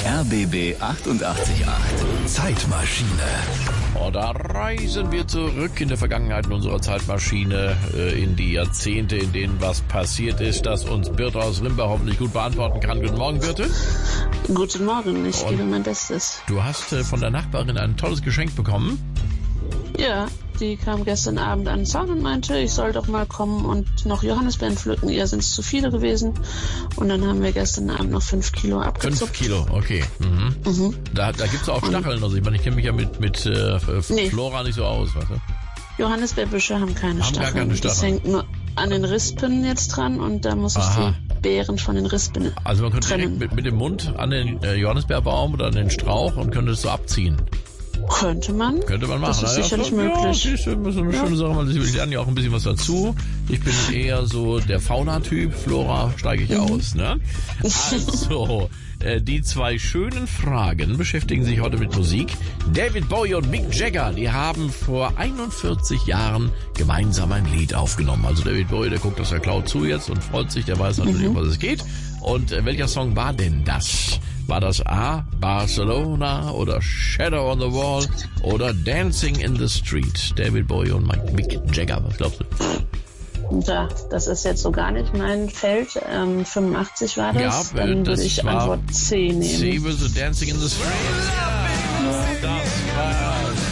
RBB 888 Zeitmaschine. Oh, da reisen wir zurück in der Vergangenheit in unserer Zeitmaschine, in die Jahrzehnte, in denen was passiert ist, das uns Birte aus Rimbach hoffentlich gut beantworten kann. Guten Morgen, Birte. Guten Morgen, ich gebe mein Bestes. Du hast von der Nachbarin ein tolles Geschenk bekommen. Ja, die kam gestern Abend an den Zaun und meinte, ich soll doch mal kommen und noch Johannisbeeren pflücken. Ihr sind es zu viele gewesen. Und dann haben wir gestern Abend noch 5 Kilo abgezupft. 5 Kilo, okay. Mhm. Da gibt es auch Stacheln. Also ich meine, ich kenne mich ja mit Flora nicht so aus, weißt du? Johannisbeerbüsche haben keine Stacheln. Gar keine Stacheln. Das hängt nur an den Rispen jetzt dran und da muss ich die Beeren von den Rispen Also man könnte trennen. direkt mit dem Mund an den Johannisbeerbaum oder an den Strauch und könnte es so abziehen. Könnte man machen. Das ist sicherlich möglich. Ja, das ist eine schöne Sache, weil ich lerne ja auch ein bisschen was dazu. Ich bin eher so der Fauna-Typ, Flora steige ich aus, ne? Also, die zwei schönen Fragen beschäftigen sich heute mit Musik. David Bowie und Mick Jagger, die haben vor 41 Jahren gemeinsam ein Lied aufgenommen. Also David Bowie, der guckt aus der Cloud zu jetzt und freut sich, der weiß natürlich, um was es geht. Und welcher Song war denn das? War das A, Barcelona oder Shadow on the Wall oder Dancing in the Street? David Bowie und Mick Jagger, was glaubst du? Ja, das ist jetzt so gar nicht mein Feld. 85 war das. Ja, dann das würde ich war Antwort C nehmen. C war so Dancing in the Street. Das war's.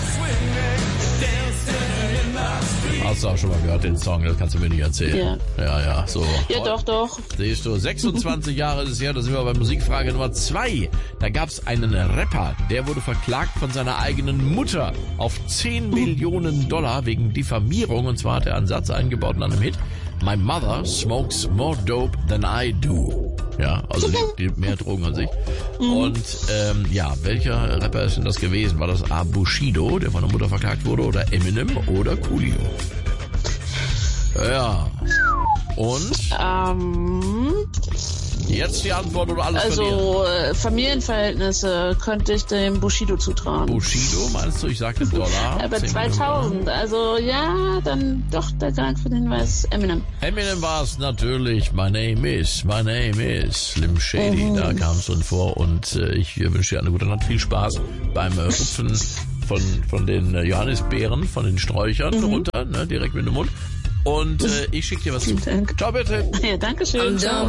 Hast du auch schon mal gehört, den Song, das kannst du mir nicht erzählen. Ja, so. Ja, doch. Siehst du, 26 Jahre ist es her, da sind wir bei Musikfrage Nummer 2. Da gab's einen Rapper, der wurde verklagt von seiner eigenen Mutter auf 10 Millionen $, wegen Diffamierung. Und zwar hat er einen Satz eingebaut in einem Hit. My mother smokes more dope than I do. Ja, also die mehr Drogen als ich. Und welcher Rapper ist denn das gewesen? War das A. Bushido, der von der Mutter verklagt wurde, oder Eminem oder Coolio? Ja. Und? Jetzt die Antwort oder alles verlieren? Also Familienverhältnisse könnte ich dem Bushido zutrauen. Bushido, meinst du? Ich sagte Dollar. Aber 2000, also ja, dann doch der Dank für den Hinweis Eminem. Eminem war es natürlich. My name is Slim Shady. Da kam es drin vor und ich wünsche dir eine gute Nacht. Viel Spaß beim Rupfen von den Johannisbeeren, von den Sträuchern runter, ne, direkt mit dem Mund. Und ich schicke dir was zu. Dank. Ciao, bitte. Ja, danke schön. Ciao.